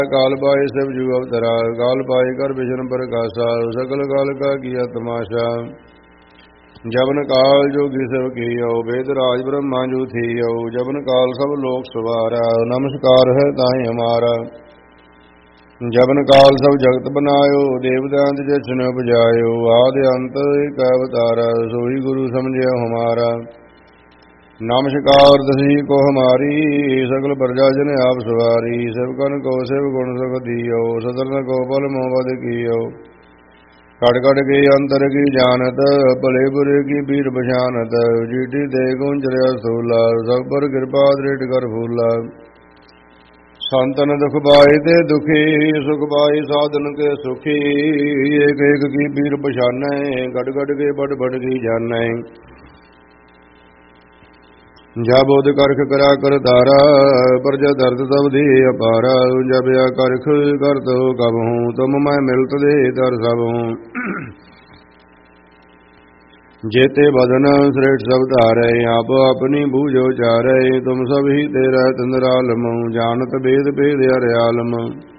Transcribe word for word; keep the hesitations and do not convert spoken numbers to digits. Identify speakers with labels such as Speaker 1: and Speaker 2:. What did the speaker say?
Speaker 1: काल पाए सब जुग अवतरा, काल पाए कर विष्णु प्रकाशा, सकल काल का किया तमाशा। जबन काल जोगी सब कियो, वेद राज ब्रह्मा जू थियो, जबन काल सब लोक सवारा, नमस्कार है ताहि हमारा। जबन काल सब जगत बनायो, देवदांत जछन उपजायो, आदि अंत एक अवतारा, सोई गुरु समझियो हमारा। नमस्कार दसी को हमारी, सकल प्रजा जन आप सवारी, सेवकन को सेव गुण सुख दियो, सतरन को बल मोहबद कियो। कट कट के अंतर की जानत, भले बुरे की पीर बशानत, जीटी दे गुंजर सूला, सब पर कृपा दृढ़ कर फूला। संतन दुख पाए ते दुखी, सुख पाई साधन के सुखी, एक एक की पीर बशानै, कट कट के बड़ बड़ की जानै। जा बोध करख करा कर तारा, प्रजा दर्द तब दे अपारा, जब या करख कर तो कब हूँ, तुम मैं मिलत दे तर सब हूँ। जेते बदन श्रेष्ठ सब धारे, आप अपनी बूझो चारे, तुम सब ही तेरा तंद्रालम, जानत भेद भेद हरियालम।